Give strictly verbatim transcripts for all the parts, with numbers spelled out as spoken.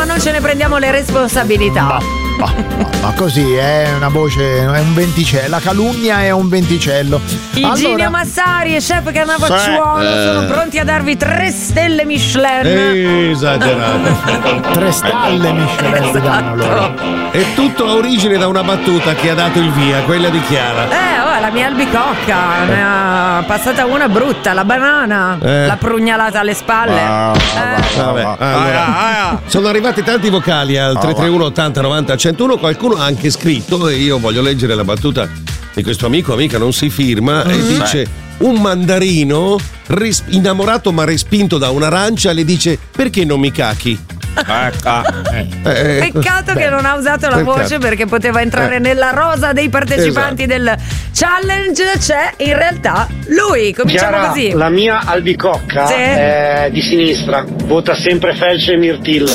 ma non ce ne prendiamo le responsabilità. Ma, ma, ma, ma così è una voce, è un venticello. La calunnia è un venticello. Igino allora... Massari e chef Cannavacciuolo eh. sono pronti a darvi tre stelle Michelin. Esagerato. Tre stalle Michelin esatto. danno loro. È tutto a origine da una battuta che ha dato il via, quella di Chiara. Eh, oh, la mia albicocca ne ha passata una brutta, la banana, eh. l'ha prugnalata alle spalle. Ah, eh. Vabbè, allora, ah, ah. Sono arrivati tanti vocali al tre tre uno ottanta novanta centouno, qualcuno ha anche scritto e io voglio leggere la battuta di questo amico, amica non si firma, mm. e dice: un mandarino ris- innamorato ma respinto da un'arancia le dice: perché non mi cachi? Eh. Eh, Peccato beh, che non ha usato la peccato. voce perché poteva entrare eh. nella rosa dei partecipanti esatto. del challenge. C'è in realtà lui. Cominciamo Chiara, così. La mia albicocca sì. è di sinistra, vota sempre Felce e Mirtillo.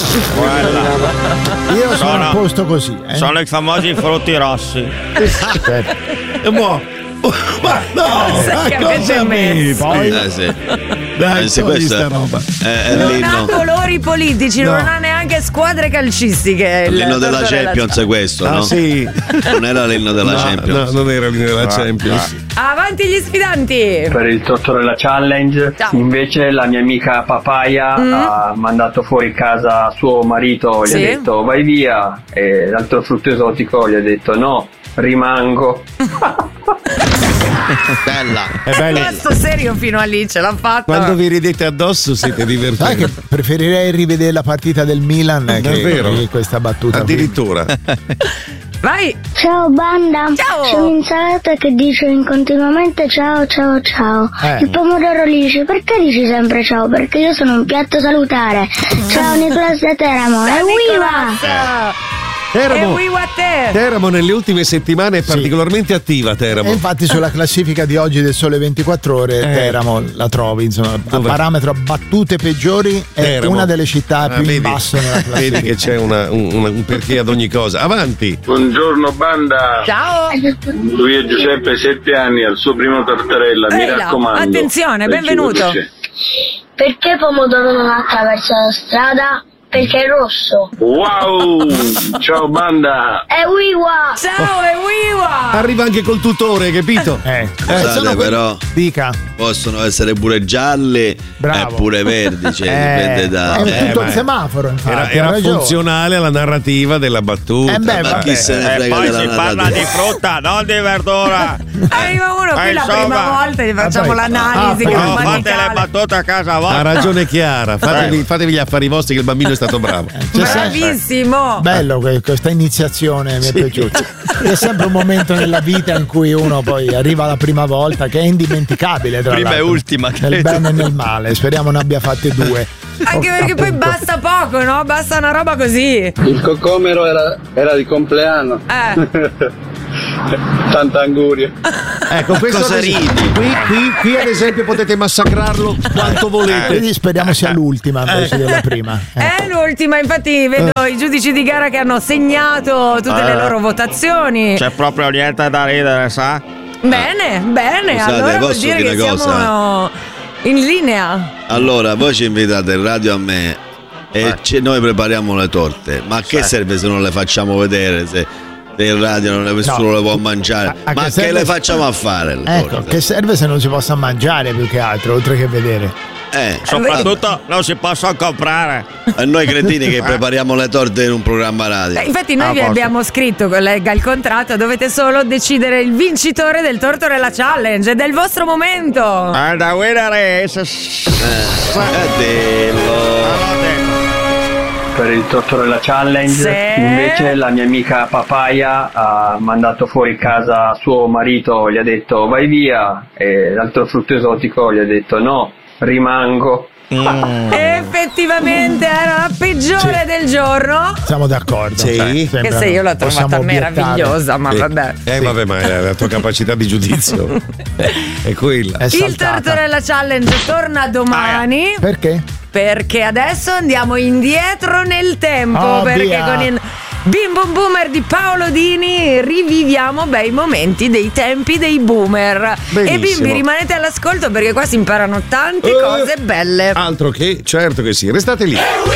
Io sono a posto così. Eh. Sono i famosi frutti rossi. E mo ma no, sai che avete messo? Poi, eh, sì. Dai, eh, se questa roba. È, è non l'inno. ha colori politici, no. non ha neanche squadre calcistiche. Il l'inno della Champions della... è questo, ah, no? Sì. Non era l'inno della no, Champions. No, non era l'inno della ah, Champions. Ah. Avanti gli sfidanti. Per il Tortorella Challenge, Ciao. invece la mia amica Papaya mm. ha mandato fuori casa suo marito, gli sì. ha detto vai via, e l'altro frutto esotico gli ha detto no, rimango. Bella, è rimasto serio fino a lì, ce l'ha fatta. Quando vi ridete addosso siete divertenti. Sai che preferirei rivedere la partita del Milan che, Davvero? che questa battuta addirittura. Vai. Ciao banda. Ciao. C'è un'insalata che dice continuamente ciao ciao ciao. Eh. Il pomodoro gli dice perché dici sempre ciao? Perché io sono un piatto salutare. Ciao Nicolas da Teramo. E viva! Teramo, te. Teramo nelle ultime settimane è sì. particolarmente attiva Teramo. E infatti sulla classifica di oggi del Sole ventiquattro Ore eh. Teramo la trovi insomma a parametro battute peggiori è Teramo. una delle città ah, più vedi, in basso nella classifica. Vedi che c'è una, un, un perché ad ogni cosa. Avanti. Buongiorno banda. Ciao. Lui è Giuseppe, sette anni, al suo primo Tortorella. Mi raccomando. Attenzione, benvenuto. Perché pomodoro non attraversa la strada? Perché è rosso. Wow! Ciao banda! È Wiwa! Ciao, è Wiwa! Arriva anche col tutore, capito? Eh, eh Scusate, però dica. Possono essere pure gialli e pure verdi, cioè eh, dipende da. È tutto eh, il semaforo, infatti. Era, era funzionale alla narrativa della battuta. Eh beh, ma chi se ne frega e poi della si narrativa. parla di frutta, non di verdura. Arriva uno qui eh, la insomma, prima volta gli facciamo ah, l'analisi ah, no, fate le battute a casa vostra. Ha ragione Chiara, fatevi, fatevi gli affari vostri che il bambino è stato bravo. Bravissimo. Bello questa iniziazione, mi è piaciuta. È sempre un momento nella vita in cui uno poi arriva la prima volta, che è indimenticabile tra prima l'altro, e ultima nel bene e nel male. Speriamo ne abbia fatte due. Anche oh, perché appunto. poi basta poco, no? Basta una roba così. Il cocomero era, era di compleanno. Eh. Tanta anguria. Ecco, questo cosa ridi? Qui, qui, qui ad esempio potete massacrarlo quanto volete. Quindi speriamo sia l'ultima invece eh. della prima. Eh. È l'ultima, infatti vedo eh. i giudici di gara che hanno segnato tutte eh. le loro votazioni. C'è proprio niente da ridere, sa? Bene, bene. Scusate, allora vuol posso dire dire che cosa? siamo in linea. Allora, voi ci invitate in radio a me e ci, noi prepariamo le torte. Ma a che serve se non le facciamo vedere? Se in radio non, nessuno no. le può mangiare, a, a ma che, che le facciamo a fare le ecco, torte? Che serve se non si possa mangiare più che altro, oltre che vedere? Eh, soprattutto non si possono comprare. A noi cretini che prepariamo le torte in un programma radio. Eh, infatti noi ah, vi posso. abbiamo scritto, collega il contratto, dovete solo decidere il vincitore del Tortorella Challenge, è del vostro momento. And the winner is eh, Per il Tortorella Challenge, sì. invece la mia amica Papaya ha mandato fuori casa suo marito, gli ha detto vai via, e l'altro frutto esotico gli ha detto no, rimango. Mm. Effettivamente era la peggiore sì. del giorno. Siamo d'accordo. Sì. Cioè, che se io l'ho trovata meravigliosa, ma eh, vabbè. Eh vabbè, ma la tua capacità di giudizio è quella. È il Tortorella Challenge torna domani. Ah, perché? Perché adesso andiamo indietro nel tempo. Oh, perché via. con il Bim Bum Boomer di Paolo Dini riviviamo bei momenti dei tempi dei boomer. Benissimo. E bimbi, rimanete all'ascolto perché qua si imparano tante uh, cose belle. Altro che, certo che sì, restate lì.